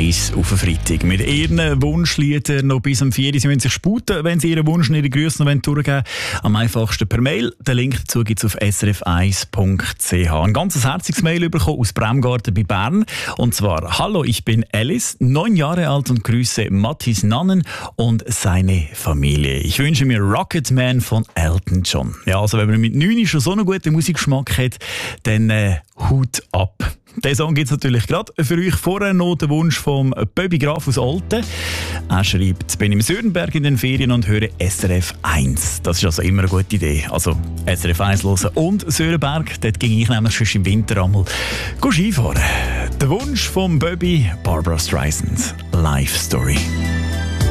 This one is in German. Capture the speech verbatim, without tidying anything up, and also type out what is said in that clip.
eins auf den Freitag. Mit ihren Wunschliedern noch bis am vier. Sie müssen sich sputen, wenn Sie Ihren Wunsch und Ihre Grüße noch durchgeben wollen. Am einfachsten per Mail. Den Link dazu gibt es auf s r f eins punkt c h. Ein ganz herziges Mail bekommen aus Bremgarten bei Bern. Und zwar: Hallo, ich bin Alice, neun Jahre alt und grüße Mathis Nannen und seine Familie. Ich wünsche mir Rocketman von Elton John. Ja, also wenn man mit neun schon so einen guten Musikgeschmack hat, dann äh, Hut ab. Den Song gibt es natürlich gerade für euch. Vorher noch den Wunsch vom Böbi Graf aus Olten. Er schreibt: bin im Sörenberg in den Ferien und höre S R F eins. Das ist also immer eine gute Idee. Also S R F eins hören und Sörenberg. Dort ging ich nämlich schon im Winter einmal Skifahren. Der Wunsch vom Böbi: Barbra Streisand, Life Story.